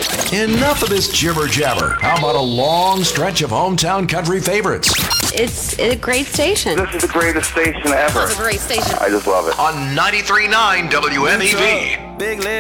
Enough of this jibber jabber. How about a long stretch of hometown country favorites? It's a great station. This is the greatest station ever. It's a great station. I just love it. On 93.9 WMEB. Big leg.